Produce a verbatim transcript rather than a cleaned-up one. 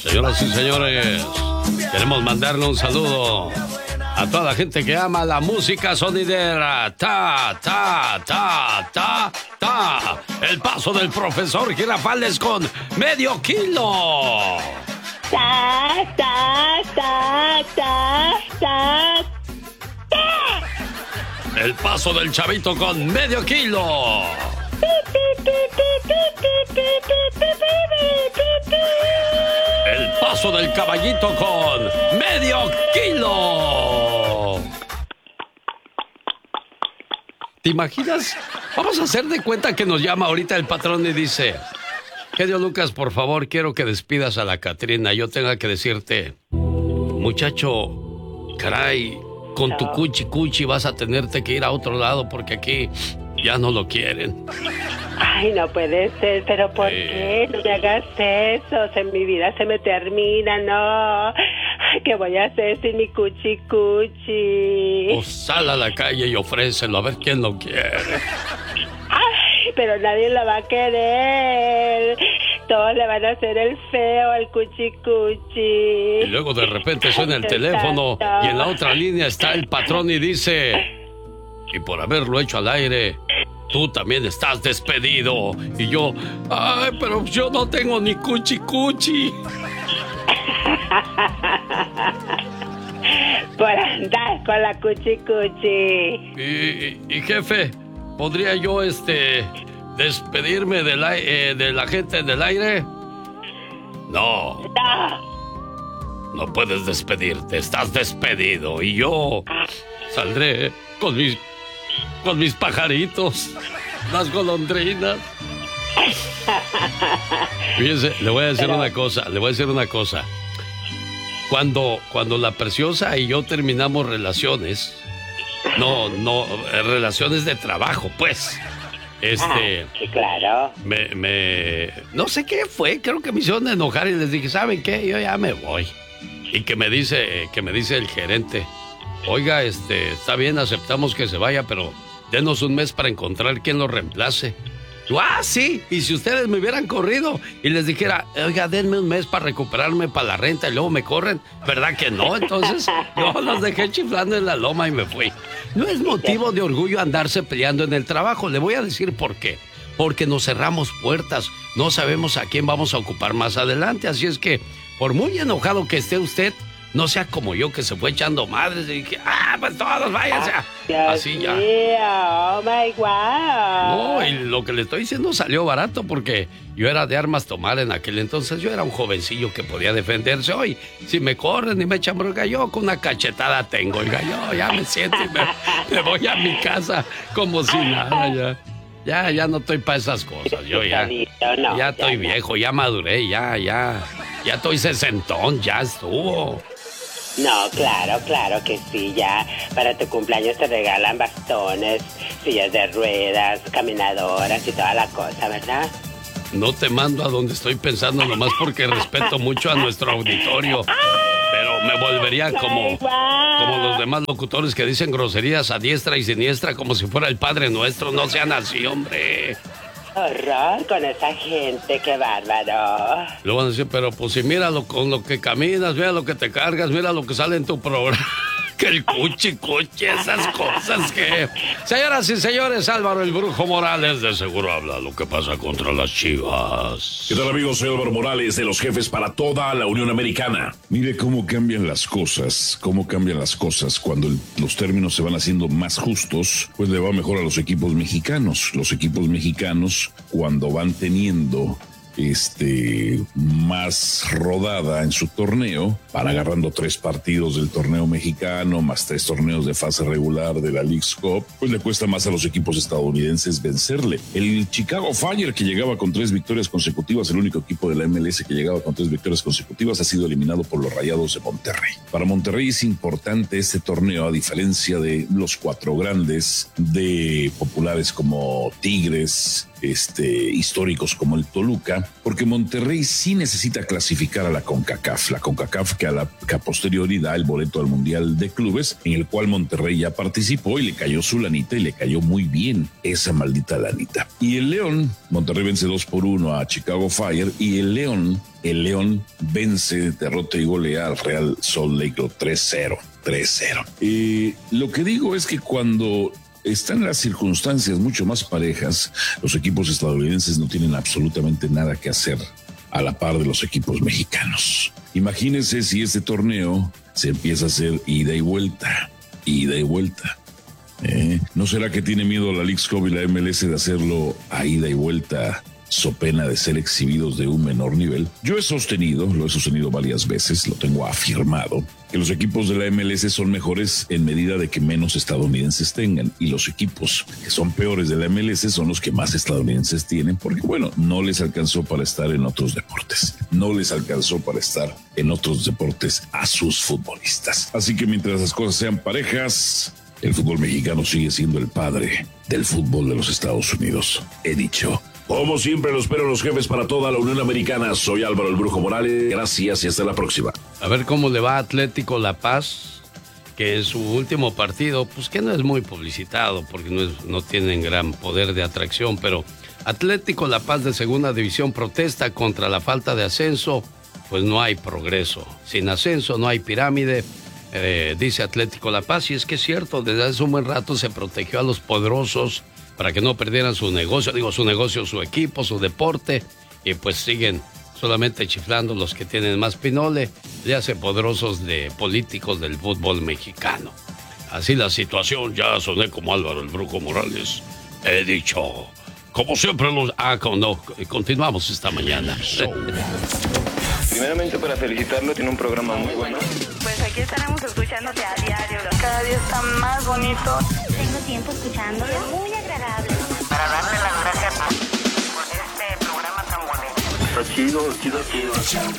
Señoras y señores, queremos mandarle un saludo a toda la gente que ama la música sonidera. Ta, ta, ta, ta, ta. El paso del profesor Girafales con medio kilo. Ta, ta, ta, ta, ta, ta. El paso del chavito con medio kilo. El paso del caballito con medio kilo. ¿Te imaginas? Vamos a hacer de cuenta que nos llama ahorita el patrón y dice: Genio Lucas, por favor, quiero que despidas a la Catrina. Yo tenga que decirte, muchacho, caray, con tu cuchi cuchi vas a tenerte que ir a otro lado porque aquí ya no lo quieren. Ay, no puede ser, pero ¿por eh... qué? No me hagas eso, en mi vida se me termina, no. Ay, ¿qué voy a hacer sin mi cuchi cuchi? Pues sal a la calle y ofrécelo, a ver quién lo quiere. Ay, pero nadie lo va a querer. Todos le van a hacer el feo al cuchi cuchi. Y luego de repente suena el teléfono y en la otra línea está el patrón y dice: y por haberlo hecho al aire, tú también estás despedido. Y yo, ay, pero yo no tengo ni cuchi cuchi. Por andar con la cuchi cuchi. Y, y, y jefe, ¿podría yo este despedirme de la, eh, de la gente del aire? No. No. No puedes despedirte, estás despedido. Y yo saldré con mis con mis pajaritos, las golondrinas. Fíjense, le voy a decir Pero... una cosa, le voy a decir una cosa. Cuando, cuando la Preciosa y yo terminamos relaciones, no, no, relaciones de trabajo, pues. Este. Ah, sí, claro. Me, me, no sé qué fue, creo que me hicieron enojar y les dije, ¿saben qué? Yo ya me voy. Y que me dice, que me dice el gerente: oiga, este, está bien, aceptamos que se vaya, pero denos un mes para encontrar quién lo reemplace. Yo, ah, sí, y si ustedes me hubieran corrido y les dijera, oiga, denme un mes para recuperarme para la renta y luego me corren, ¿verdad que no? Entonces yo los dejé chiflando en la loma y me fui. No es motivo de orgullo andarse peleando en el trabajo, le voy a decir por qué. Porque nos cerramos puertas, no sabemos a quién vamos a ocupar más adelante, así es que, por muy enojado que esté usted, no sea como yo, que se fue echando madres y dije, ah, pues todos váyanse. Ah, así ya. Yeah, oh my God. No, y lo que le estoy diciendo salió barato porque yo era de armas tomar en aquel entonces. Yo era un jovencillo que podía defenderse. Hoy, si me corren y me echan bronca, yo con una cachetada tengo. Oiga, yo ya me siento y me, me voy a mi casa como si nada ya. Ya, ya no estoy para esas cosas. Yo ya, ya estoy viejo, ya maduré, ya, ya. Ya estoy sesentón, ya estuvo. No, claro, claro que sí, ya para tu cumpleaños te regalan bastones, sillas de ruedas, caminadoras y toda la cosa, ¿verdad? No te mando a donde estoy pensando, nomás porque respeto mucho a nuestro auditorio. Pero me volvería como, como los demás locutores que dicen groserías a diestra y siniestra como si fuera el Padre Nuestro. No sean así, hombre. Horror con esa gente, qué bárbaro. Lo van a decir, pero pues si mira lo, con lo que caminas, mira lo que te cargas, mira lo que sale en tu programa. Que el cuchi cuchi, esas cosas que... Señoras y señores, Álvaro el Brujo Morales de seguro habla lo que pasa contra las Chivas. ¿Qué tal, amigos? Soy Álvaro Morales de los Jefes para toda la Unión Americana. Mire cómo cambian las cosas, cómo cambian las cosas. Cuando el, los términos se van haciendo más justos, pues le va mejor a los equipos mexicanos. Los equipos mexicanos, cuando van teniendo este más rodada en su torneo, van agarrando tres partidos del torneo mexicano más tres torneos de fase regular de la Leagues Cup, pues le cuesta más a los equipos estadounidenses vencerle. El Chicago Fire, que llegaba con tres victorias consecutivas, el único equipo de la M L S que llegaba con tres victorias consecutivas, ha sido eliminado por los Rayados de Monterrey. Para Monterrey es importante este torneo, a diferencia de los cuatro grandes de populares como Tigres, este, históricos como el Toluca, porque Monterrey sí necesita clasificar a la CONCACAF, la CONCACAF que a la que a posteriori da el boleto al Mundial de Clubes, en el cual Monterrey ya participó y le cayó su lanita y le cayó muy bien esa maldita lanita. Y el León, Monterrey vence dos por uno a Chicago Fire, y el León, el León vence, derrota y golea al Real Salt Lake tres cero. tres cero. Y lo que digo es que cuando están las circunstancias mucho más parejas, los equipos estadounidenses no tienen absolutamente nada que hacer a la par de los equipos mexicanos. Imagínense si este torneo se empieza a hacer ida y vuelta, ida y vuelta. ¿Eh? ¿No será que tiene miedo la Leagues Cup y la M L S de hacerlo a ida y vuelta, so pena de ser exhibidos de un menor nivel? Yo he sostenido, lo he sostenido varias veces, lo tengo afirmado, que los equipos de la M L S son mejores en medida de que menos estadounidenses tengan, y los equipos que son peores de la M L S son los que más estadounidenses tienen, porque bueno, no les alcanzó para estar en otros deportes, no les alcanzó para estar en otros deportes a sus futbolistas. Así que mientras las cosas sean parejas, el fútbol mexicano sigue siendo el padre del fútbol de los Estados Unidos. He dicho. Como siempre, lo espero los jefes para toda la Unión Americana. Soy Álvaro el Brujo Morales. Gracias y hasta la próxima. A ver cómo le va a Atlético La Paz, que en su último partido, pues que no es muy publicitado porque no, es, no tienen gran poder de atracción, pero Atlético La Paz de Segunda División protesta contra la falta de ascenso, pues no hay progreso. Sin ascenso no hay pirámide, eh, dice Atlético La Paz, y es que es cierto, desde hace un buen rato se protegió a los poderosos para que no perdieran su negocio, digo su negocio, su equipo, su deporte, y pues siguen solamente chiflando los que tienen más pinole, le hace poderosos de políticos del fútbol mexicano. Así la situación, ya soné como Álvaro el Brujo Morales. He dicho, como siempre los... Ah, no, continuamos esta mañana. Primeramente para felicitarlo, tiene un programa muy bueno. Pues aquí estaremos escuchándote a diario. Cada día está más bonito. Tengo tiempo escuchándolo. Muy agradable. Para darle las gracias por este programa tan bonito. Está chido, chido, chido.